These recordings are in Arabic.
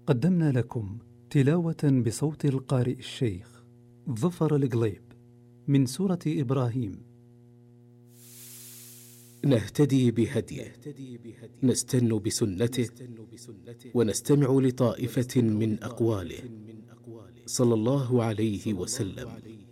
قدمنا لكم تلاوة بصوت القارئ الشيخ ظفر القليب من سورة إبراهيم. نهتدي بهديه، نستن بسنته، ونستمع لطائفة من أقواله صلى الله عليه وسلم.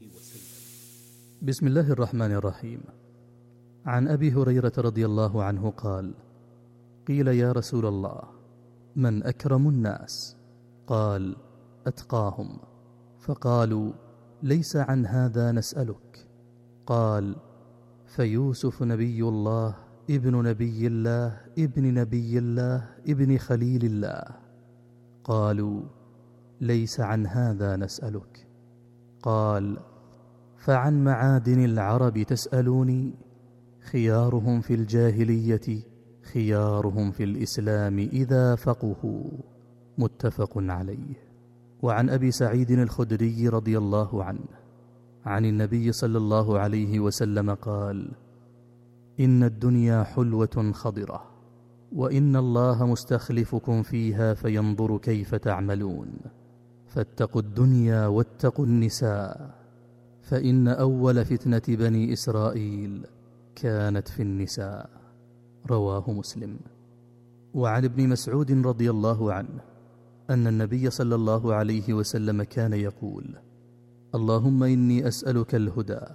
بسم الله الرحمن الرحيم. عن أبي هريرة رضي الله عنه قال: قيل يا رسول الله، من أكرم الناس؟ قال: أتقاهم. فقالوا: ليس عن هذا نسألك. قال: فيوسف نبي الله ابن نبي الله ابن نبي الله ابن خليل الله. قالوا: ليس عن هذا نسألك. قال: فعن معادن العرب تسألوني؟ خيارهم في الجاهلية خيارهم في الإسلام إذا فقهوا. متفق عليه. وعن أبي سعيد الخدري رضي الله عنه عن النبي صلى الله عليه وسلم قال: إن الدنيا حلوة خضرة، وإن الله مستخلفكم فيها فينظر كيف تعملون، فاتقوا الدنيا واتقوا النساء، فإن أول فتنة بني إسرائيل كانت في النساء. رواه مسلم. وعن ابن مسعود رضي الله عنه أن النبي صلى الله عليه وسلم كان يقول: اللهم إني أسألك الهدى